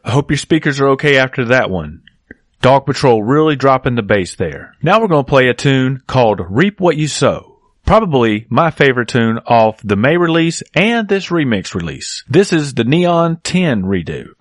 I hope your speakers are okay after that one. Dog Patrol really dropping the bass there. Now we're going to play a tune called Reap What You Sow. Probably my favorite tune off the May release and this remix release. This is the Neon 10 redo.